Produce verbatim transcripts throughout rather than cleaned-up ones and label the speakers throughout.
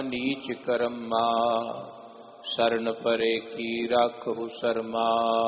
Speaker 1: नीच कर्मा शरण परे की राखहु शर्मा।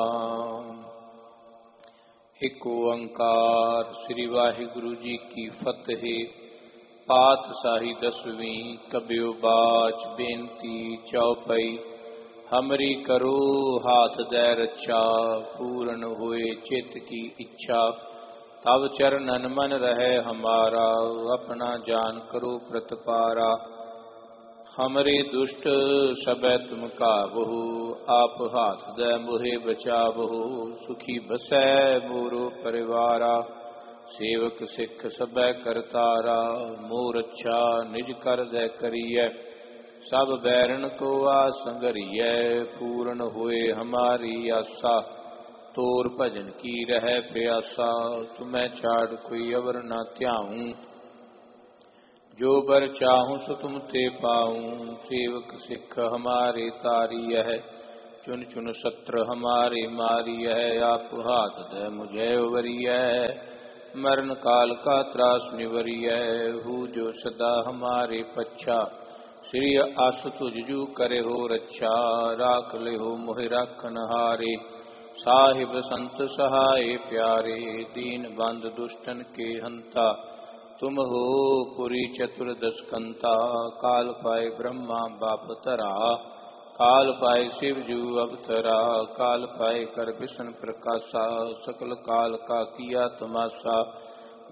Speaker 1: एक ओंकार श्री वाहिगुरु जी की फतेह। पातशाही दसवीं कबियो बाच बेनती चौपई। हमरी करो हाथ दै रक्षा पूर्ण हुए चित्त की इच्छा। तब चरणन मन रहे हमारा अपना जान करो प्रतपारा। हमरे दुष्ट सबै तुम काबहु आप हाथ दै मोहे बचाबहु। सुखी बसै मोरो परिवारा सेवक सिख सबै करतारा। मोर अच्छा निज कर दै करियै सब बैरन को आसंगरियै। पूर्ण हुए हमारी आशा तोर भजन की रह प्यासा। तुम्हें छाड़ कोई अवर न ध्याऊं जो बर चाहूं सो तुम ते पाऊं। सेवक सिख हमारे तारी है चुन चुन सत्र हमारे मारी है। आप हाथ दे मुझे वरिय मरण काल का त्रास निवरिय। हूँ जो सदा हमारे पच्छा श्री आस तुझ जू करे हो रक्षा। राख ले हो मोहि राखन हारे साहिब संत सहाय प्यारे। दीन बंद दुष्टन के हंता तुम हो पुरी चतुर्दश कंता। काल पाए ब्रह्मा बाप तरा काल पाए शिव जू अवतरा। काल पाए कर विष्णु प्रकाशा सकल काल का किया तमाशा।